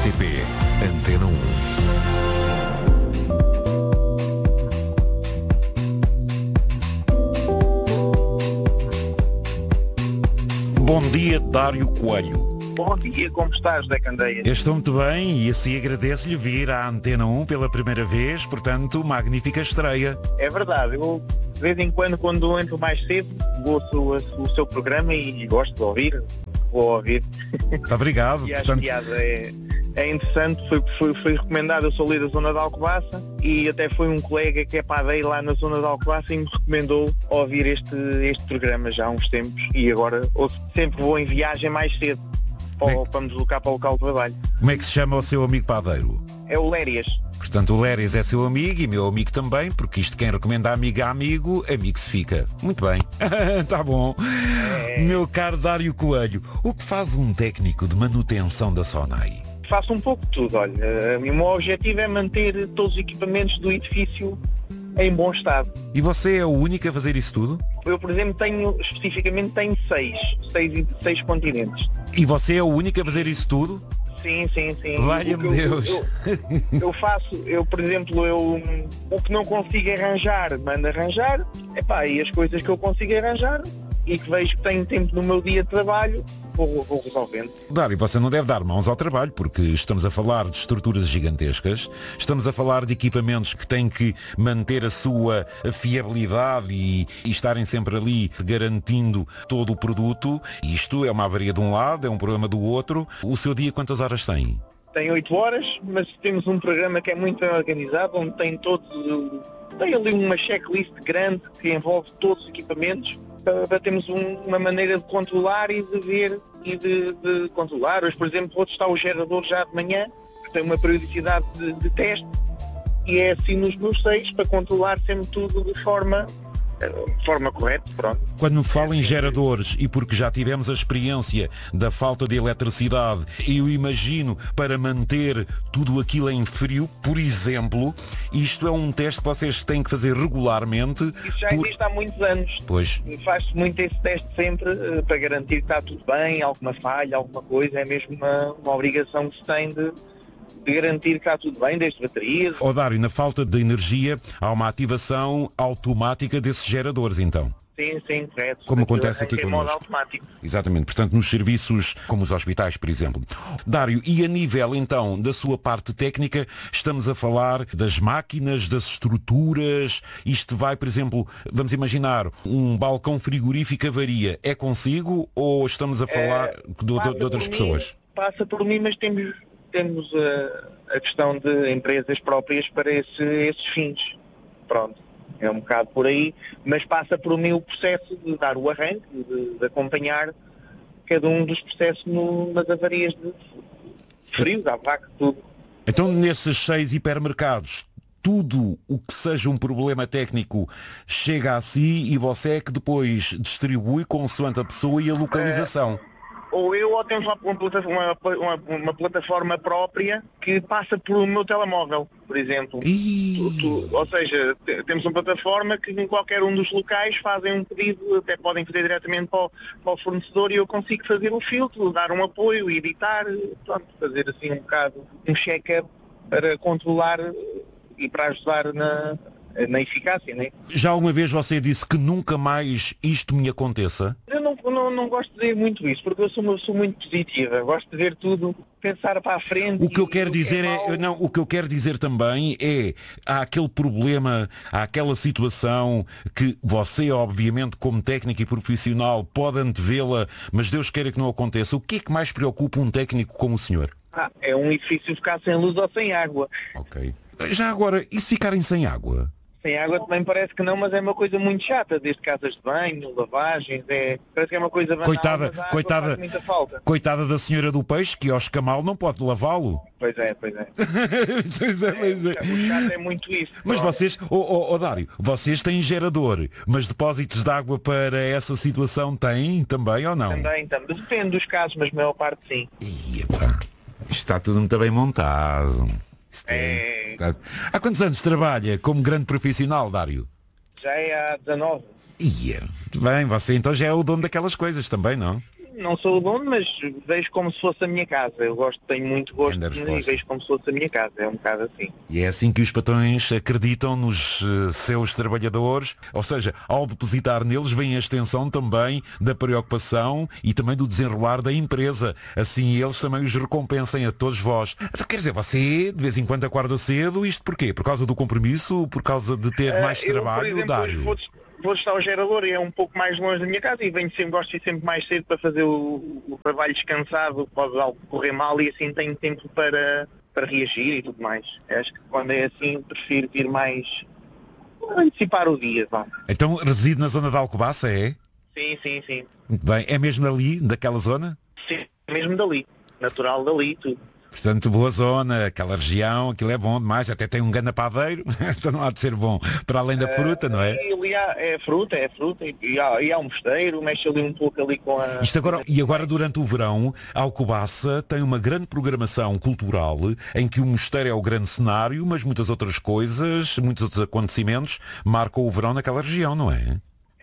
RTP Antena 1. Bom dia, Dário Coelho. Bom dia, como estás, Zé Candeia? Eu estou muito bem e assim agradeço-lhe vir à Antena 1 pela primeira vez, portanto, magnífica estreia. É verdade, eu de vez em quando entro mais cedo, ouço o seu programa e gosto de ouvir, vou ouvir. Muito obrigado. E acho que é interessante, foi recomendado, eu sou ali da zona de Alcobaça e até foi um colega que é padeiro lá na zona de Alcobaça e me recomendou ouvir este programa já há uns tempos e agora sempre vou em viagem mais cedo para me deslocar para o local de trabalho. Como é que se chama o seu amigo padeiro? É o Lérias. Portanto, o Lérias é seu amigo e meu amigo também, porque isto quem recomenda amigo a amigo, amigo se fica. Muito bem. Tá bom. Meu caro Dário Coelho, o que faz um técnico de manutenção da Sonai? Faço um pouco de tudo, olha. O meu objetivo é manter todos os equipamentos do edifício em bom estado. E você é o único a fazer isso tudo? Eu, por exemplo, tenho seis continentes. E você é o único a fazer isso tudo? Sim. Valha-me Deus. Eu faço, por exemplo, o que não consigo arranjar, mando arranjar. E as coisas que eu consigo arranjar e que vejo que tenho tempo no meu dia de trabalho, vou resolvendo. Dário, você não deve dar mãos ao trabalho, porque estamos a falar de estruturas gigantescas, estamos a falar de equipamentos que têm que manter a sua fiabilidade e estarem sempre ali garantindo todo o produto. Isto é uma avaria de um lado, é um problema do outro. O seu dia quantas horas tem? Tem 8 horas, mas temos um programa que é muito bem organizado, onde tem ali uma checklist grande que envolve todos os equipamentos. Para termos uma maneira de controlar e de ver e de controlar. Hoje, por exemplo, vou testar o gerador já de manhã, que tem uma periodicidade de teste, e é assim nos meus 6 para controlar sempre tudo de forma correta. Pronto. Quando me fala em geradores, e porque já tivemos a experiência da falta de eletricidade, eu imagino para manter tudo aquilo em frio, por exemplo, isto é um teste que vocês têm que fazer regularmente. Isso já existe há muitos anos. Pois. Faz-se muito esse teste sempre para garantir que está tudo bem, alguma falha, alguma coisa, é mesmo uma obrigação que se tem de garantir que está tudo bem, desde baterias. Dário, na falta de energia, há uma ativação automática desses geradores, então? Sim, correto. Como acontece aqui em modo connosco. automático. Exatamente, portanto, nos serviços como os hospitais, por exemplo. Dário, e a nível, então, da sua parte técnica, estamos a falar das máquinas, das estruturas, isto vai, por exemplo, vamos imaginar, um balcão frigorífico avaria, é consigo ou estamos a falar de outras pessoas? Passa por mim, mas temos a questão de empresas próprias para esses fins. Pronto, é um bocado por aí, mas passa por mim o processo de dar o arranque, de acompanhar cada um dos processos nas avarias de frio, da vaca, tudo. Então, nesses 6 hipermercados, tudo o que seja um problema técnico chega a si e você é que depois distribui consoante a pessoa e a localização. Ou temos uma plataforma própria que passa pelo meu telemóvel, por exemplo. Ou seja, temos uma plataforma que em qualquer um dos locais fazem um pedido, até podem fazer diretamente para o fornecedor e eu consigo fazer o filtro, dar um apoio, editar, pronto, fazer assim um bocado um check-up para controlar e para ajudar na eficácia, né? Já alguma vez você disse que nunca mais isto me aconteça? Eu não gosto de dizer muito isso, porque eu sou muito positiva. Gosto de ver tudo, pensar para a frente. O que eu quero dizer o que eu quero dizer também é, há aquele problema, há aquela situação que você, obviamente, como técnico e profissional, pode antevê-la, mas Deus queira que não aconteça. O que é que mais preocupa um técnico como o senhor? É um edifício ficar sem luz ou sem água. Ok. Já agora, e se ficarem sem água? Sem água também parece que não, mas é uma coisa muito chata, desde casas de banho, lavagens, parece que é uma coisa banal, coitada, muita falta. Coitada da senhora do peixe, que ao escamal não pode lavá-lo. Pois é. Pois é. O chato é muito isso. Mas vocês, Dário, vocês têm gerador, mas depósitos de água para essa situação têm também ou não? Também. Depende dos casos, mas a maior parte sim. Isto está tudo muito bem montado. Há quantos anos trabalha como grande profissional, Dário? Já é há 19. Bem, você então já é o dono daquelas coisas também, não? não sou o dono, mas vejo como se fosse a minha casa. Eu tenho muito gosto e vejo como se fosse a minha casa. É um bocado assim. E é assim que os patrões acreditam nos seus trabalhadores, ou seja, ao depositar neles vem a extensão também da preocupação e também do desenrolar da empresa. Assim eles também os recompensem a todos vós. Então, quer dizer, você de vez em quando acorda cedo, isto porquê? Por causa do compromisso? Por causa de ter mais trabalho? Por exemplo, vou estar ao gerador e é um pouco mais longe da minha casa e gosto de ir sempre mais cedo para fazer o trabalho descansado, pode algo correr mal e assim tenho tempo para reagir e tudo mais. Acho que quando é assim prefiro ir mais antecipar o dia. Vá. Então reside na zona de Alcobaça, é? Sim. Muito bem. É mesmo ali, daquela zona? Sim, mesmo dali. Natural dali, tudo. Portanto, boa zona, aquela região, aquilo é bom demais, até tem um ganda padeiro, então não há de ser bom, para além da fruta, não é? É fruta, e há um mosteiro, mexe ali um pouco ali com a... E agora durante o verão, Alcobaça tem uma grande programação cultural, em que o mosteiro é o grande cenário, mas muitas outras coisas, muitos outros acontecimentos marcam o verão naquela região, não é?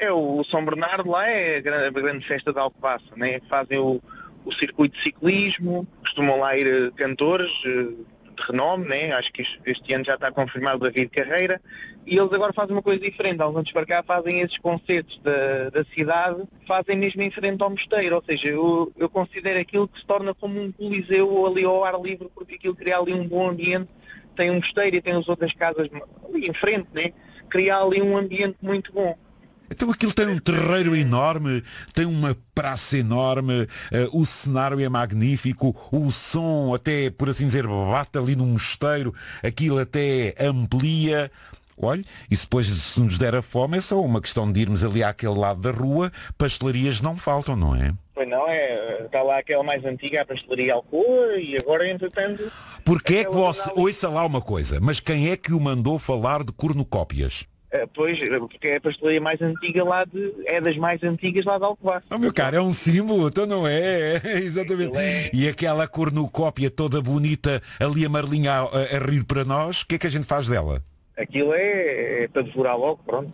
O São Bernardo lá é a grande festa de Alcobaça, né? Fazem o circuito de ciclismo, costumam lá ir cantores de renome, né? Acho que este ano já está confirmado o David Carreira, e eles agora fazem uma coisa diferente, há uns anos para cá fazem esses concertos da cidade, fazem mesmo em frente ao mosteiro, ou seja, eu considero aquilo que se torna como um coliseu ali ao ar livre, porque aquilo cria ali um bom ambiente, tem um mosteiro e tem as outras casas ali em frente, né? Cria ali um ambiente muito bom. Então aquilo tem um terreiro enorme, tem uma praça enorme, o cenário é magnífico, o som até, por assim dizer, bate ali no mosteiro, aquilo até amplia. Olha, e depois se nos der a fome é só uma questão de irmos ali àquele lado da rua, pastelarias não faltam, não é? Pois não, está lá aquela mais antiga, a pastelaria Alcoa, e agora entretanto... Porque é que você... Ouça lá uma coisa, mas quem é que o mandou falar de cornucópias? Pois, porque é a pastelaria mais antiga é das mais antigas lá de Alcobaça. Oh meu caro, é um símbolo, então não é? Exatamente. E aquela cornucópia toda bonita ali a Marlinha a rir para nós, o que é que a gente faz dela? Aquilo é para devorar logo, pronto.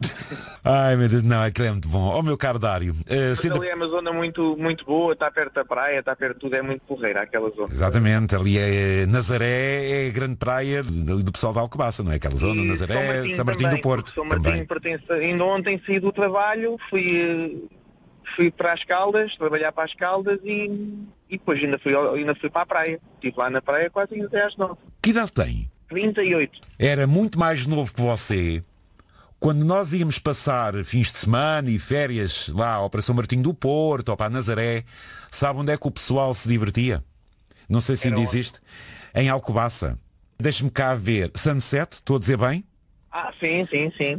Ai meu Deus, não, aquilo é muito bom. Oh meu caro Dário. Ali é uma zona muito, muito boa, está perto da praia, está perto de tudo, é muito porreira aquela zona. Exatamente, ali é Nazaré, é a grande praia do pessoal de Alcobaça, não é? Aquela zona, Nazaré, São Martinho do Porto. São Martinho pertence, ainda ontem saí do trabalho, fui para as Caldas, trabalhar para as Caldas e depois ainda fui para a praia. Estive lá na praia quase até às 9. Que idade tem? 38. Era muito mais novo que você. Quando nós íamos passar fins de semana e férias lá ao para São Martinho do Porto ou para Nazaré, sabe onde é que o pessoal se divertia? Não sei se ainda existe. Em Alcobaça. Deixe-me cá ver. Sunset, estou a dizer bem? Sim.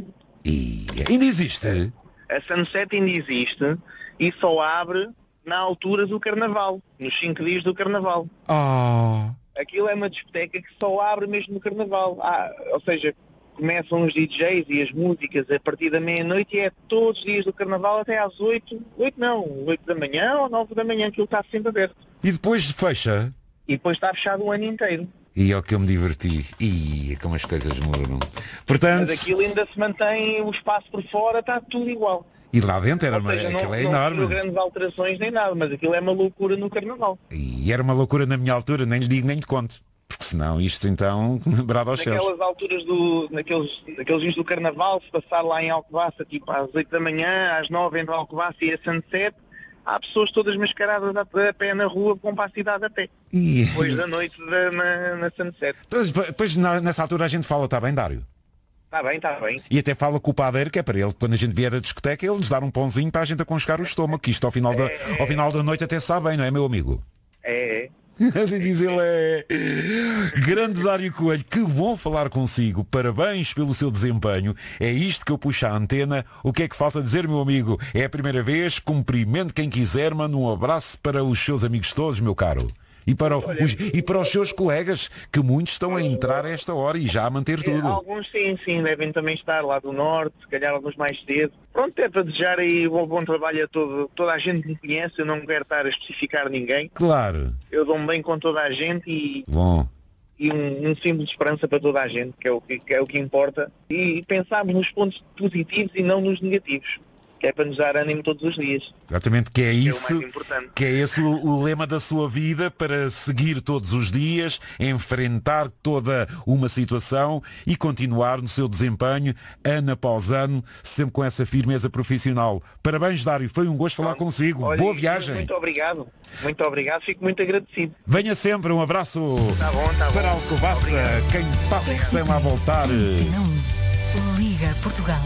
E ainda existe? A Sunset ainda existe e só abre na altura do Carnaval, nos 5 dias do Carnaval. Aquilo é uma discoteca que só abre mesmo no Carnaval. Ou seja, começam os DJs e as músicas a partir da meia-noite e é todos os dias do Carnaval até às 8 da manhã ou 9 da manhã, aquilo está sempre aberto. E depois fecha? E depois está fechado o ano inteiro. E é o que eu me diverti. E como as coisas mudam. Portanto... Mas aquilo ainda se mantém, o espaço por fora está tudo igual. E lá dentro era aquilo é enorme. Não grandes alterações nem nada, mas aquilo é uma loucura no Carnaval. E era uma loucura na minha altura, nem lhe digo nem lhe conto. Porque senão isto então, brado aos céus. Naquelas alturas naqueles dias do Carnaval, se passar lá em Alcobaça, tipo às 8 da manhã, às 9 entre Alcobaça e a Sunset, há pessoas todas mascaradas a pé na rua, vão para a cidade a pé. Depois da noite na Sunset. Depois nessa altura a gente fala, está bem, Dário? Está bem. E até fala com o padeiro, que é para ele, quando a gente vier da discoteca, ele nos dar um pãozinho para a gente aconchegar o estômago, que isto ao final da noite até sabe bem, não é, meu amigo? Diz ele grande Dário Coelho, que bom falar consigo, parabéns pelo seu desempenho, é isto que eu puxo à antena, o que é que falta dizer, meu amigo? É a primeira vez, cumprimento quem quiser, manda um abraço para os seus amigos todos, meu caro. E para os seus colegas, que muitos estão a entrar a esta hora e já a manter tudo. Alguns sim, devem também estar lá do Norte, se calhar alguns mais cedo. Pronto, é para desejar aí um bom trabalho a toda a gente que me conhece, eu não quero estar a especificar ninguém. Claro. Eu dou-me bem com toda a gente e um símbolo de esperança para toda a gente, que é o que importa. E pensarmos nos pontos positivos e não nos negativos. que é para nos dar ânimo todos os dias. Exatamente, que é isso, o mais importante. que é esse o lema da sua vida, para seguir todos os dias, enfrentar toda uma situação e continuar no seu desempenho, ano após ano, sempre com essa firmeza profissional. Parabéns, Dário, foi um gosto falar consigo. Olha, boa viagem. Muito obrigado, fico muito agradecido. Venha sempre, um abraço Tá bom. para Alcobaça, quem passa sem lá voltar. Liga Portugal.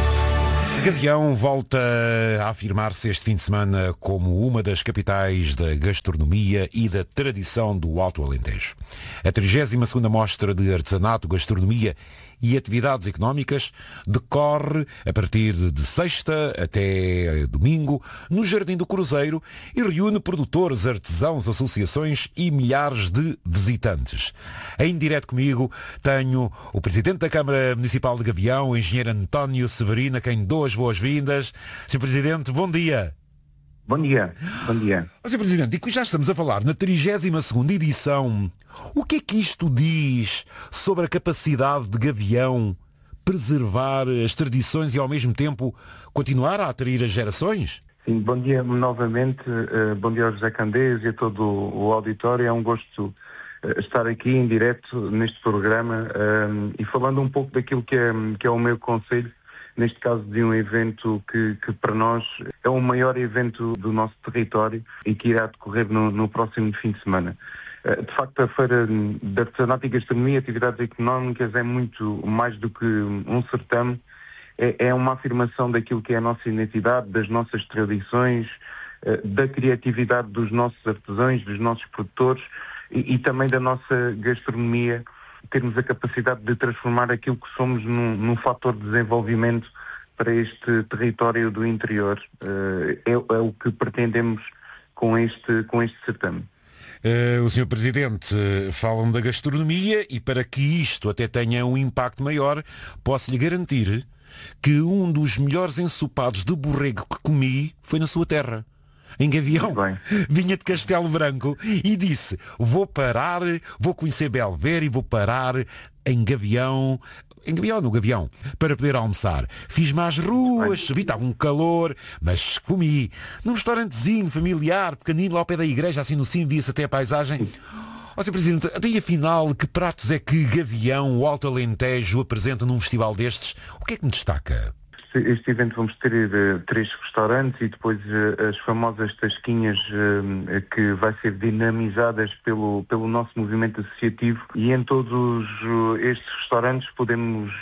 Gavião volta a afirmar-se este fim de semana como uma das capitais da gastronomia e da tradição do Alto Alentejo. A 32ª Mostra de Artesanato, Gastronomia e Atividades Económicas decorre a partir de sexta até domingo no Jardim do Cruzeiro e reúne produtores, artesãos, associações e milhares de visitantes. Em direto comigo tenho o Presidente da Câmara Municipal de Gavião, o Engenheiro António Severino, a quem dou as boas-vindas. Sr. Presidente, bom dia. Bom dia. Sr. Presidente, e que já estamos a falar na 32ª edição, o que é que isto diz sobre a capacidade de Gavião preservar as tradições e ao mesmo tempo continuar a atrair as gerações? Sim, bom dia novamente, bom dia ao José Candeias e a todo o auditório. É um gosto estar aqui em direto neste programa e falando um pouco daquilo que é o meu concelho, neste caso de um evento que para nós é o maior evento do nosso território e que irá decorrer no próximo fim de semana. De facto, a Feira de Artesanato e Gastronomia e Atividades Económicas é muito mais do que um certame, é uma afirmação daquilo que é a nossa identidade, das nossas tradições, da criatividade dos nossos artesãos, dos nossos produtores e também da nossa gastronomia, termos a capacidade de transformar aquilo que somos num fator de desenvolvimento para este território do interior. É o que pretendemos com este certame. O Sr. Presidente fala da gastronomia e para que isto até tenha um impacto maior, posso-lhe garantir que um dos melhores ensopados de borrego que comi foi na sua terra. Em Gavião, vinha de Castelo Branco e disse, vou conhecer Belver e vou parar no Gavião, para poder almoçar. Fiz-me às ruas, vi, estava um calor, mas comi num restaurantezinho familiar, pequenino, lá ao pé da igreja, assim no cimo, via-se até a paisagem. Sr. Presidente, até afinal, que pratos é que Gavião, o Alto Alentejo, apresenta num festival destes? O que é que me destaca? Este evento vamos ter 3 restaurantes e depois as famosas tasquinhas que vai ser dinamizadas pelo nosso movimento associativo, e em todos estes restaurantes podemos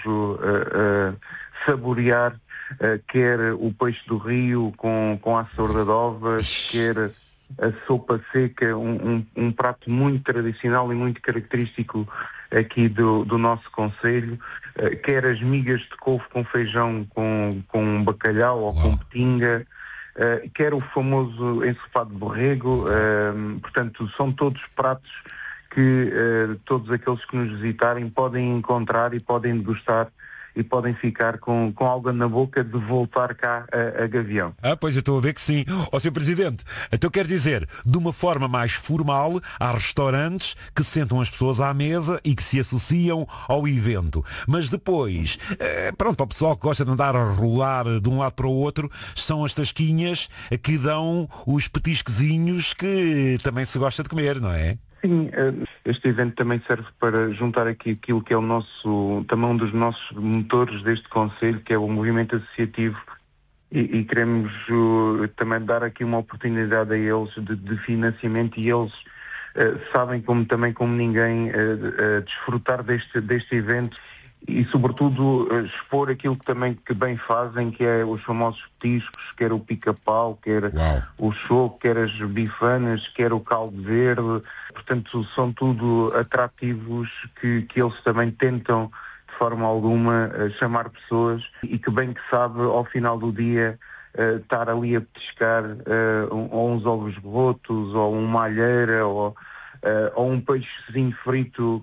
saborear quer o peixe do rio com a sorda de ovas, quer a sopa seca, um prato muito tradicional e muito característico aqui do nosso concelho, quer as migas de couve com feijão com bacalhau ou com petinga, quer o famoso ensopado de borrego. Portanto, são todos pratos que todos aqueles que nos visitarem podem encontrar e podem degustar e podem ficar com algo na boca de voltar cá a Gavião. Pois eu estou a ver que sim. Sr. Presidente, então quer dizer, de uma forma mais formal, há restaurantes que sentam as pessoas à mesa e que se associam ao evento. Mas depois, para o pessoal que gosta de andar a rolar de um lado para o outro, são as tasquinhas que dão os petiscozinhos que também se gosta de comer, não é? Sim, este evento também serve para juntar aqui aquilo que é também um dos nossos motores deste concelho, que é o movimento associativo, e queremos também dar aqui uma oportunidade a eles de financiamento, e eles sabem também como ninguém desfrutar deste evento e sobretudo expor aquilo que bem fazem, que é os famosos petiscos, quer o pica-pau, quer o choco, quer as bifanas, quer o caldo verde. Portanto, são tudo atrativos que eles também tentam de forma alguma chamar pessoas, e que bem que sabe ao final do dia estar ali a petiscar ou uns ovos rotos, ou uma alheira, ou um peixezinho frito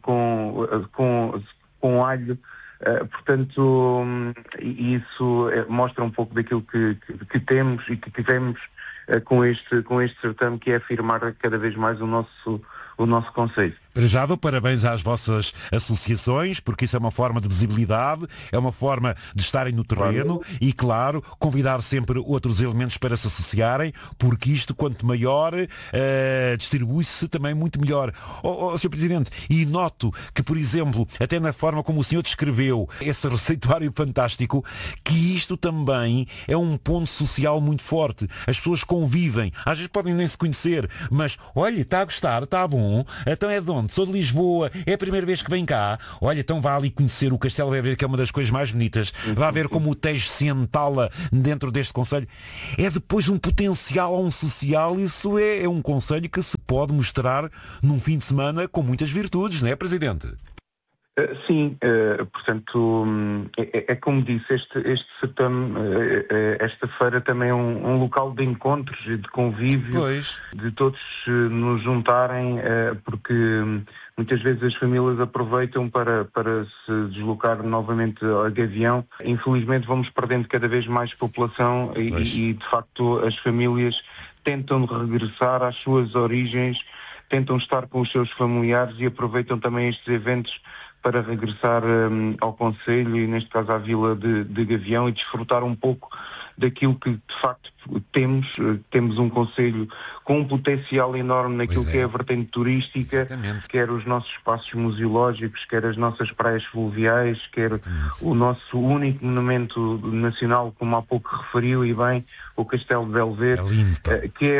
com alho. Portanto, isso mostra um pouco daquilo que temos e que tivemos com este certame, que é afirmar cada vez mais o nosso conceito. Para já dou parabéns às vossas associações, porque isso é uma forma de visibilidade, é uma forma de estarem no terreno e, claro, convidar sempre outros elementos para se associarem, porque isto, quanto maior, distribui-se também muito melhor. Sr. Presidente, e noto que, por exemplo, até na forma como o senhor descreveu esse receituário fantástico, que isto também é um ponto social muito forte. As pessoas convivem, às vezes podem nem se conhecer, mas, olha, está a gostar, está bom, então é de onde? Sou de Lisboa, é a primeira vez que vem cá. Olha, então vá ali conhecer o Castelo, vai ver que é uma das coisas mais bonitas. Vá ver como o Tejo se entala dentro deste concelho. É depois um potencial a um social, isso é um concelho que se pode mostrar num fim de semana com muitas virtudes, não é, Presidente? Sim, portanto, é como disse, este certame, esta feira também é um local de encontros e de convívio, de todos nos juntarem, porque muitas vezes as famílias aproveitam para se deslocar novamente a Gavião. Infelizmente vamos perdendo cada vez mais população e de facto as famílias tentam regressar às suas origens, tentam estar com os seus familiares e aproveitam também estes eventos para regressar ao concelho e neste caso à vila de Gavião e desfrutar um pouco daquilo que de facto temos um concelho com um potencial enorme naquilo que é a vertente turística, quer os nossos espaços museológicos, quer as nossas praias fluviais, quer o nosso único monumento nacional, como há pouco referiu e bem, o Castelo de Belvedere, quer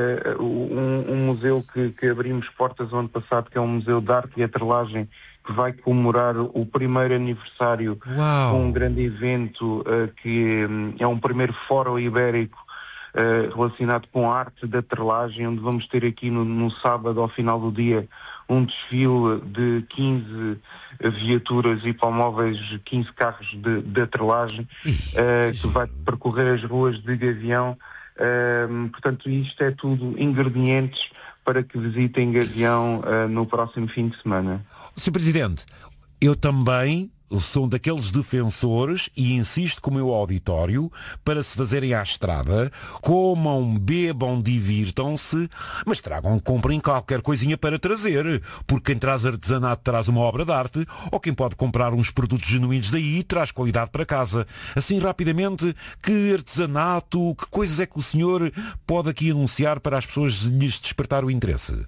um museu que abrimos portas o ano passado, que é um museu de arte e atrelagem, que vai comemorar o primeiro aniversário com um grande evento que é um primeiro fórum ibérico relacionado com a arte da atrelagem, onde vamos ter aqui no sábado, ao final do dia, um desfile de 15 viaturas e palmóveis, 15 carros de atrelagem, que vai percorrer as ruas de Gavião. Portanto, isto é tudo ingredientes para que visitem Gavião no próximo fim de semana. Sr. Presidente, eu também sou daqueles defensores e insisto com o meu auditório para se fazerem à estrada, comam, bebam, divirtam-se, mas comprem qualquer coisinha para trazer, porque quem traz artesanato traz uma obra de arte, ou quem pode comprar uns produtos genuínos daí traz qualidade para casa. Assim, rapidamente, que artesanato, que coisas é que o senhor pode aqui anunciar para as pessoas lhes despertar o interesse?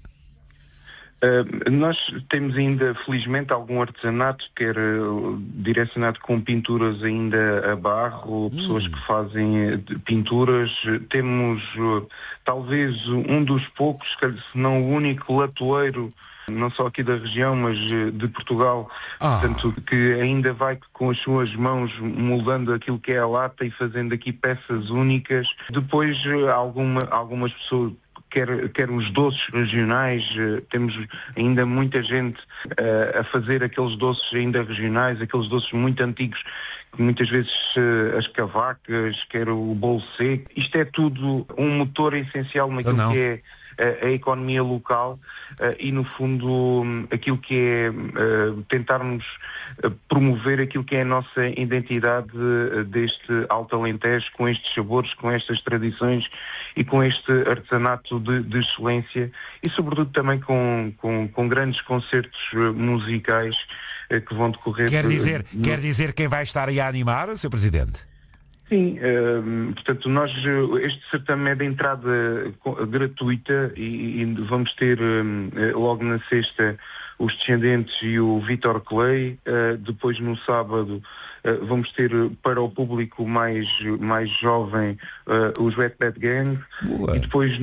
Nós temos ainda, felizmente, algum artesanato, quer direcionado com pinturas ainda a barro, pessoas que fazem pinturas. Temos, talvez, um dos poucos, se não o único, latoeiro, não só aqui da região, mas de Portugal, portanto, que ainda vai com as suas mãos moldando aquilo que é a lata e fazendo aqui peças únicas. Depois, algumas pessoas, quer os doces regionais, temos ainda muita gente a fazer aqueles doces ainda regionais, aqueles doces muito antigos, que muitas vezes as cavacas, quer o bolo seco. Isto é tudo um motor essencial naquilo que é a economia local e, no fundo, aquilo que é tentarmos promover aquilo que é a nossa identidade deste Alto Alentejo, com estes sabores, com estas tradições e com este artesanato de excelência e, sobretudo, também com grandes concertos musicais que vão decorrer. Quer dizer quem vai estar aí a animar, Sr. Presidente? Sim, portanto, este certame é de entrada gratuita e vamos ter logo na sexta os Descendentes e o Vitor Clay. Depois no sábado vamos ter para o público mais jovem os Wet Bad Gang. E depois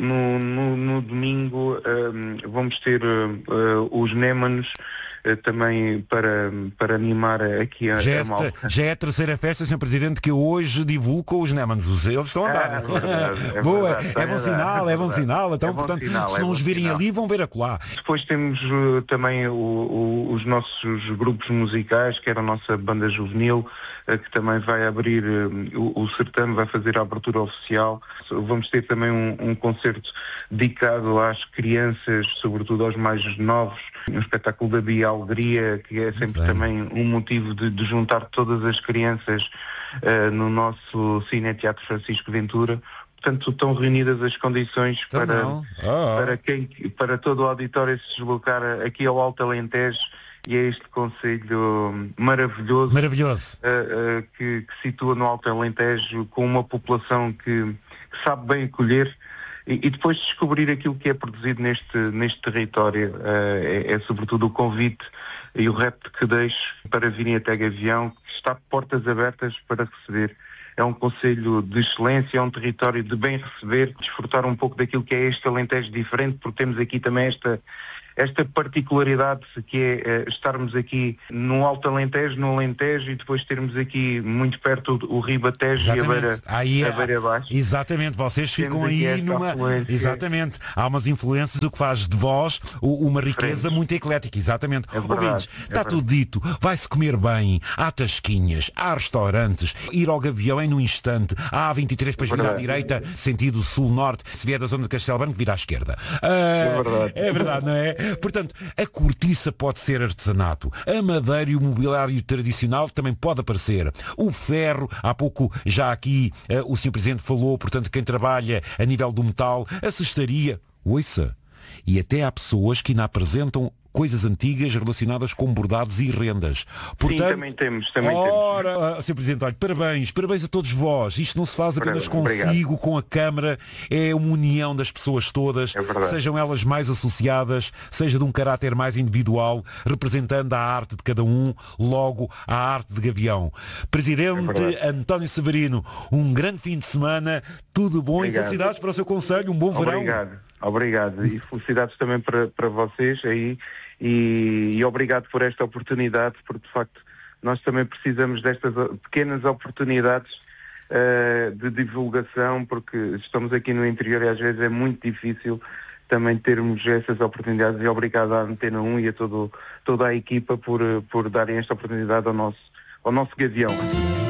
no domingo vamos ter os Némanos, também para animar aqui a malta. Já é a terceira festa, Sr. Presidente, que eu hoje divulgo com os Némanos. Eles estão a andar. Boa, é bom sinal. Então, portanto, se não os virem ali, vão ver acolá. Depois temos também os nossos grupos musicais, que era a nossa banda juvenil, que também vai abrir o certame, vai fazer a abertura oficial. Vamos ter também um concerto dedicado às crianças, sobretudo aos mais novos, um espetáculo da Bia Alegria, que é sempre também um motivo de juntar todas as crianças no nosso Cine Teatro Francisco Ventura. portanto estão reunidas as condições para todo o auditório se deslocar aqui ao Alto Alentejo e a este concelho maravilhoso que se situa no Alto Alentejo, com uma população que sabe bem acolher. E depois de descobrir aquilo que é produzido neste território, é sobretudo o convite e o repto que deixo para virem até Gavião, que está de portas abertas para receber. É um concelho de excelência, é um território de bem receber, desfrutar um pouco daquilo que é este Alentejo diferente, porque temos aqui também esta particularidade que é estarmos aqui no Alto Alentejo, no Alentejo, e depois termos aqui muito perto o Ribatejo e a beira abaixo. Exatamente, vocês ficam aí numa... Exatamente, há umas influências do que faz de vós uma riqueza muito eclética, exatamente. Ouvintes, está tudo dito, vai-se comer bem, há tasquinhas, há restaurantes, ir ao Gavião é no instante, há A23 depois vir à direita, sentido sul-norte, se vier da zona de Castelo Branco, vir à esquerda. É verdade, não é? Portanto, a cortiça pode ser artesanato, a madeira e o mobiliário tradicional também pode aparecer, o ferro, há pouco já aqui o Sr. Presidente falou, portanto, quem trabalha a nível do metal, a cestaria, ouça, e até há pessoas que ainda apresentam coisas antigas relacionadas com bordados e rendas. Portanto, sim, também temos. Sr. Presidente, olha, parabéns a todos vós. Isto não se faz apenas consigo, com a Câmara, é uma união das pessoas todas, sejam elas mais associadas, seja de um caráter mais individual, representando a arte de cada um, logo a arte de Gavião. Presidente António Severino, um grande fim de semana, tudo bom e felicidades para o seu concelho, um bom verão. Obrigado. E felicidades também para vocês aí e obrigado por esta oportunidade, porque de facto nós também precisamos destas pequenas oportunidades de divulgação, porque estamos aqui no interior e às vezes é muito difícil também termos essas oportunidades, e obrigado à Antena 1 e a toda a equipa por darem esta oportunidade ao nosso Gavião.